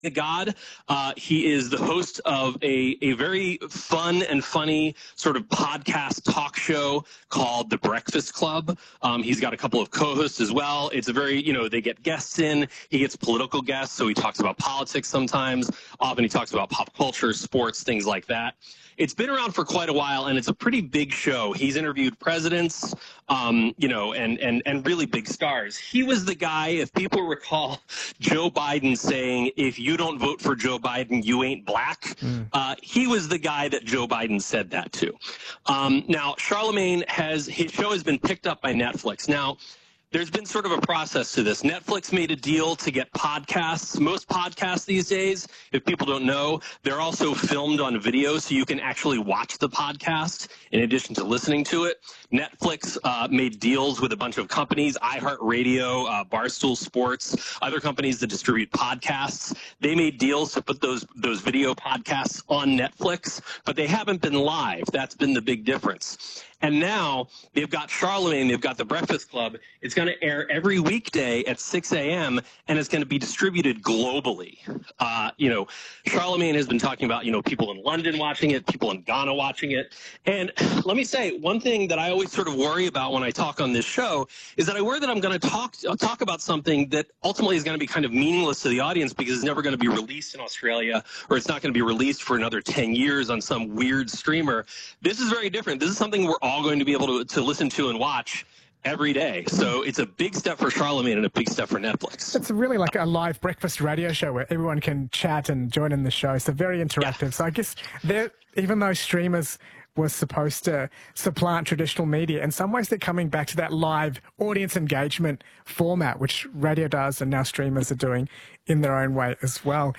the God. He is the host of a very fun and funny sort of podcast talk show called The Breakfast Club. He's got a couple of co-hosts as well. It's a very, they get guests in. He gets political guests, so he talks about politics sometimes. Often he talks about pop culture, sports, things like that. It's been around for quite a while, and it's a pretty big show. He's interviewed presidents, and really big stars. He was the guy, if people recall, Joe Biden saying, if you don't vote for Joe Biden, you ain't black. He was the guy that Joe Biden said that to. Now, Charlemagne his show has been picked up by Netflix. Now, there's been sort of a process to this. Netflix made a deal to get podcasts. Most podcasts these days, if people don't know, they're also filmed on video, so you can actually watch the podcast in addition to listening to it. Netflix made deals with a bunch of companies, iHeartRadio, Barstool Sports, other companies that distribute podcasts. They made deals to put those video podcasts on Netflix, but they haven't been live. That's been the big difference. And now they've got Charlemagne, they've got The Breakfast Club. It's going to air every weekday at 6 a.m., and it's going to be distributed globally. Charlemagne has been talking about, people in London watching it, people in Ghana watching it. And let me say, one thing that I always sort of worry about when I talk on this show is that I worry that I'm going to talk about something that ultimately is going to be kind of meaningless to the audience because it's never going to be released in Australia, or it's not going to be released for another 10 years on some weird streamer. This is very different. This is something we're all going to be able to listen to and watch every day. So it's a big step for Charlemagne and a big step for Netflix. It's really like a live breakfast radio show where everyone can chat and join in the show. So very interactive. Yeah. So I guess even though streamers was supposed to supplant traditional media, in some ways they're coming back to that live audience engagement format, which radio does and now streamers are doing in their own way as well.